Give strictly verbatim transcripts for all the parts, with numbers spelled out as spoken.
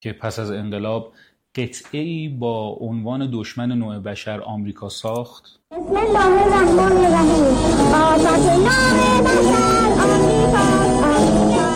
که پس از انقلاب قطعه‌ای با عنوان دشمن نوع بشر آمریکا ساخت. بسم الله الرحمن الرحیم. آفت نوع بشر آمریکا.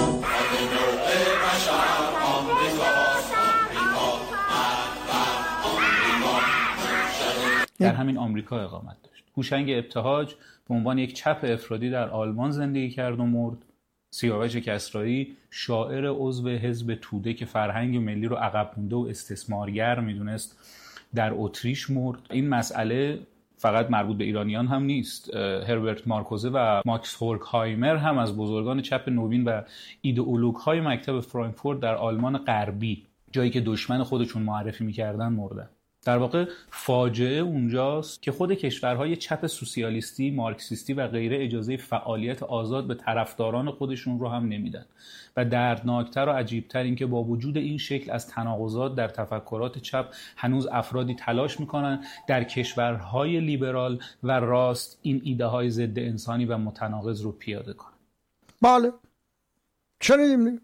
در همین آمریکا اقامت داشت. هوشنگ ابتهاج به عنوان یک چپ افرادی در آلمان زندگی کرد و مرد. سیاوش کسرایی شاعر عضو حزب توده که فرهنگ ملی رو عقب مونده و استثمارگر میدونست در اتریش مرد. این مسئله فقط مربوط به ایرانیان هم نیست. هربرت مارکوزه و ماکس هورکهایمر هم از بزرگان چپ نوین و ایدئولوگ‌های مکتب فرانکفورت در آلمان غربی، جایی که دشمن خودشون معرفی میکردن، مردن. در واقع فاجعه اونجاست که خود کشورهای چپ سوسیالیستی، مارکسیستی و غیره اجازه فعالیت آزاد به طرفداران خودشون رو هم نمیدن و دردناکتر و عجیبتر این که با وجود این شکل از تناقضات در تفکرات چپ هنوز افرادی تلاش میکنن در کشورهای لیبرال و راست این ایده های ضد انسانی و متناقض رو پیاده کنن. بله شنیدیم.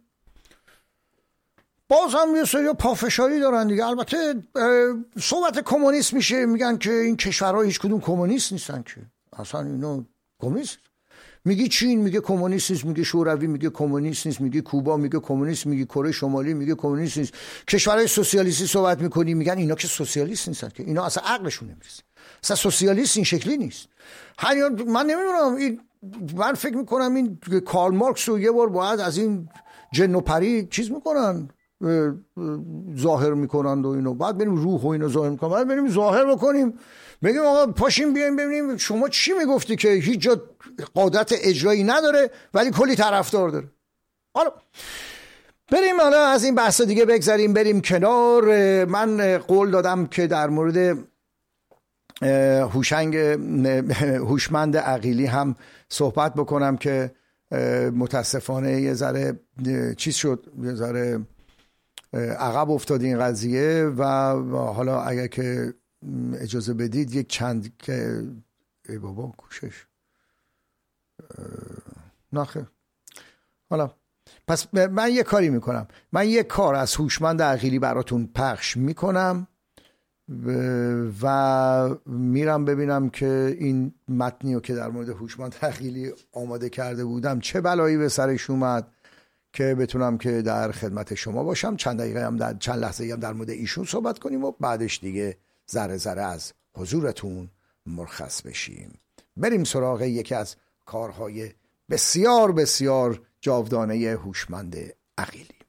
باز هم یه سری پافشاری دارن دیگه. البته صحبت کمونیست میشه، میگن که این کشورها هیچ کدوم کمونیست نیستن، که اصلا اینا کمونیست. میگی چین میگه کمونیست نیست، میگه شوروی میگه کمونیست نیست، میگه کوبا میگه کمونیست، میگه کره شمالی میگه کمونیست نیست. کشورهای سوسیالیستی صحبت میکنی میگن اینا که سوسیالیست نیستن، که اینا اصلا عقلشون نمیرسه. اصلا سوسیالیست این شکلی نیست. هر من نمیدونم، این من فکر میکنم این کارل مارکس رو یه بار باید از این جن و پری چیز میکنن، ظاهر میکنند و اینو، بعد بریم روح و اینو ظاهر میکنن، بعد بریم ظاهر بکنیم بگیم آقا پاشیم بیایم ببینیم شما چی میگفتی که هیچ جا قدرت اجرایی نداره ولی کلی طرفدار داره. حالا بریم حالا از این بحث دیگه بگذاریم، بریم کنار. من قول دادم که در مورد هوشنگ هوشمند عقیلی هم صحبت بکنم که متاسفانه یه ذره چیز شد، یه ذره عقب افتاد این قضیه و حالا اگر که اجازه بدید یک چند که ای بابا کوشش نخه. حالا پس من یه کاری میکنم، من یه کار از هوشمند عقیلی براتون پخش میکنم و میرم ببینم که این متنی رو که در مورد هوشمند عقیلی آماده کرده بودم چه بلایی به سرش اومد، که بتونم که در خدمت شما باشم. چند دقیقه هم در چند لحظه هم در مورد ایشون صحبت کنیم و بعدش دیگه ذره ذره از حضورتون مرخص بشیم. بریم سراغ یکی از کارهای بسیار بسیار جاودانه هوشمند عقیلی.